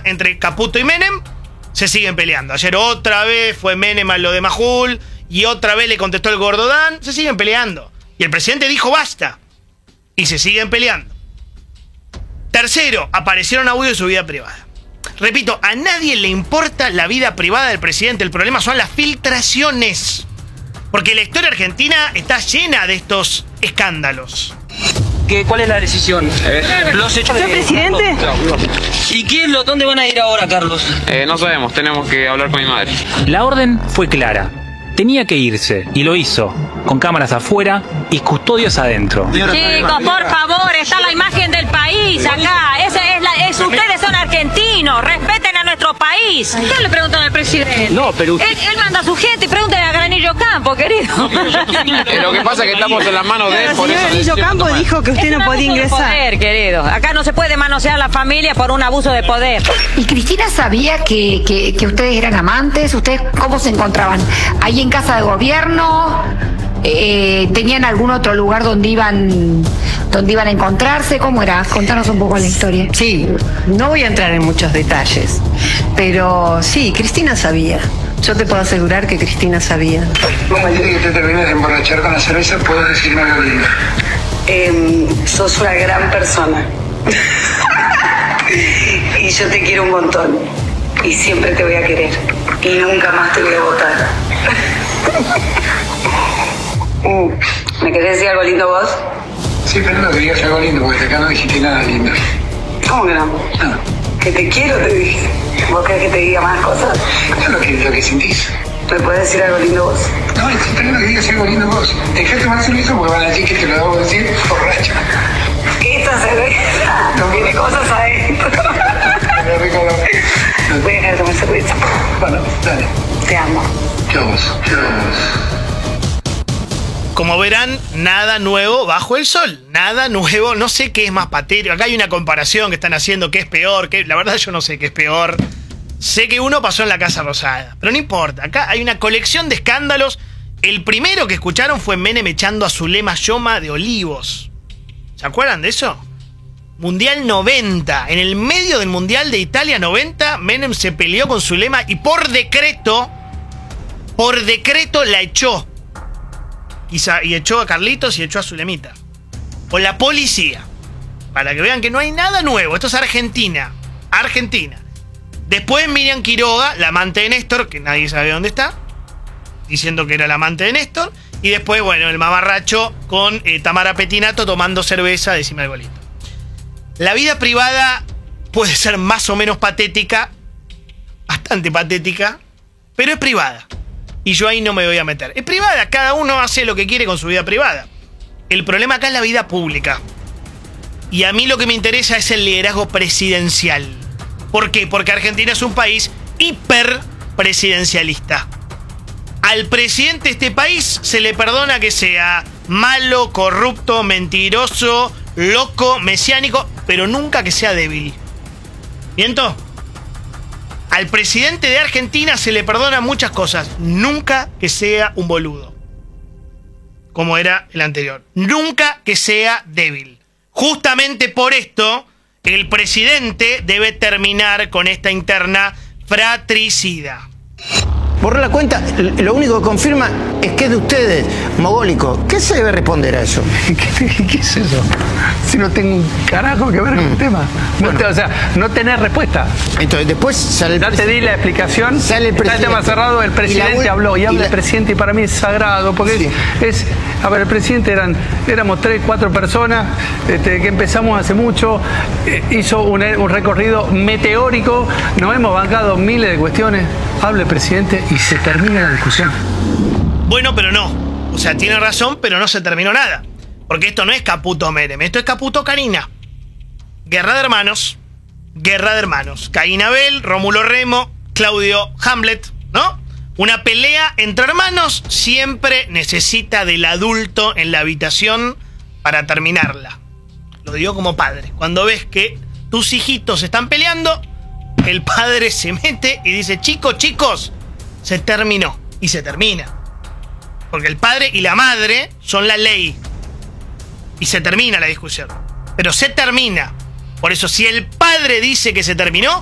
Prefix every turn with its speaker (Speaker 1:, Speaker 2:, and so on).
Speaker 1: entre Caputo y Menem, se siguen peleando. Ayer otra vez fue Menem a lo de Majul y otra vez le contestó el gordo Dan. Se siguen peleando. Y el presidente dijo basta. Y se siguen peleando. Tercero, aparecieron audios de su vida privada. Repito, a nadie le importa la vida privada del presidente. El problema son las filtraciones. Porque la historia argentina está llena de estos escándalos.
Speaker 2: ¿Cuál es la decisión? Los hechos
Speaker 3: ¿Usted presidente?
Speaker 2: ¿Y dónde van a ir ahora, Carlos?
Speaker 4: No sabemos, tenemos que hablar con mi madre.
Speaker 5: La orden fue clara. Tenía que irse, y lo hizo, con cámaras afuera y custodios adentro.
Speaker 3: Chicos, por favor, está la imagen del país acá. Ustedes son argentinos, respeten a nuestro país. ¿Qué le preguntan al presidente?
Speaker 2: No, pero usted...
Speaker 3: Él manda a su gente y pregúntale a Granillo Campo, querido.
Speaker 4: Lo que pasa es que estamos en las manos de él, por eso...
Speaker 6: Granillo Campo dijo que usted no podía ingresar.
Speaker 3: Poder, querido. Acá no se puede manosear la familia por un abuso de poder.
Speaker 7: ¿Y Cristina sabía que ustedes eran amantes? ¿Ustedes cómo se encontraban? ¿Ahí en casa de gobierno? ¿Tenían algún otro lugar donde iban a encontrarse? ¿Cómo era? Contanos un poco la historia.
Speaker 6: Sí, no voy a entrar en muchos detalles, pero sí, Cristina sabía. Yo te puedo asegurar que Cristina sabía.
Speaker 8: Bueno, el día que te termines de emborrachar con la cerveza, puedes decirme algo lindo.
Speaker 6: Sos una gran persona. Y yo te quiero un montón. Y siempre te voy a querer. Y nunca más te voy a votar. ¿Me querés decir algo lindo vos?
Speaker 8: Sí, pero no que digas algo lindo, porque acá no dijiste nada lindo.
Speaker 6: ¿Cómo que no?
Speaker 8: No.
Speaker 6: Que te quiero, te dije. ¿Vos querés que te diga más cosas?
Speaker 8: Eso es lo que sentís.
Speaker 6: ¿Me podés decir algo lindo vos?
Speaker 8: No, estoy esperando que digas algo lindo vos. Dejá de tomar cerveza porque van a decir que te lo debo decir borracho.
Speaker 6: Esta cerveza no tiene cosas adentro. Voy a dejar de tomar cerveza.
Speaker 8: Bueno, dale.
Speaker 6: Te amo.
Speaker 8: Chau vos.
Speaker 1: Como verán, nada nuevo bajo el sol. Nada nuevo. No sé qué es más patético. Acá hay una comparación que están haciendo, qué es peor. La verdad yo no sé qué es peor. Sé que uno pasó en la Casa Rosada. Pero no importa. Acá hay una colección de escándalos. El primero que escucharon fue Menem echando a Zulema Yoma de Olivos. ¿Se acuerdan de eso? Mundial 90. En el medio del Mundial de Italia 90, Menem se peleó con Zulema y por decreto la echó. Y echó a Carlitos y echó a Zulemita. O la policía. Para que vean que no hay nada nuevo. Esto es Argentina. Argentina. Después Miriam Quiroga, la amante de Néstor, que nadie sabe dónde está, diciendo que era la amante de Néstor. Y después, bueno, el mamarracho con Tamara Petinato tomando cerveza, decime algo lindo. La vida privada puede ser más o menos patética, bastante patética, pero es privada. Y yo ahí no me voy a meter. Es privada, cada uno hace lo que quiere con su vida privada. El problema acá es la vida pública. Y a mí lo que me interesa es el liderazgo presidencial. ¿Por qué? Porque Argentina es un país hiperpresidencialista. Al presidente de este país se le perdona que sea malo, corrupto, mentiroso, loco, mesiánico, pero nunca que sea débil. ¿Viento? Al presidente de Argentina se le perdona muchas cosas, nunca que sea un boludo, como era el anterior. Nunca que sea débil. Justamente por esto, el presidente debe terminar con esta interna fratricida.
Speaker 9: Borró la cuenta, lo único que confirma es que es de ustedes, mogólico. ¿Qué se debe responder a eso?
Speaker 10: ¿Qué es eso? Si no tengo un carajo que ver con el tema.
Speaker 9: Bueno.
Speaker 10: O sea, no tenés respuesta.
Speaker 9: Entonces después sale el
Speaker 10: Ya te di la explicación,
Speaker 9: sale el
Speaker 10: está el tema cerrado, el presidente habló y habla el presidente y para mí es sagrado, porque
Speaker 9: sí.
Speaker 10: A ver, el presidente éramos 3, 4 personas que empezamos hace mucho, hizo un recorrido meteórico, nos hemos bancado miles de cuestiones, habla el presidente y se termina la discusión.
Speaker 1: Bueno, pero no. O sea, tiene razón, pero no se terminó nada. Porque esto no es Caputo Menem, esto es Caputo Karina. Guerra de hermanos. Guerra de hermanos. Caín Abel, Rómulo Remo, Claudio Hamlet, ¿no? Una pelea entre hermanos siempre necesita del adulto en la habitación para terminarla. Lo digo como padre. Cuando ves que tus hijitos están peleando, el padre se mete y dice, chicos, se terminó. Y se termina. Porque el padre y la madre son la ley. Y se termina la discusión. Pero se termina. Por eso, si el padre dice que se terminó,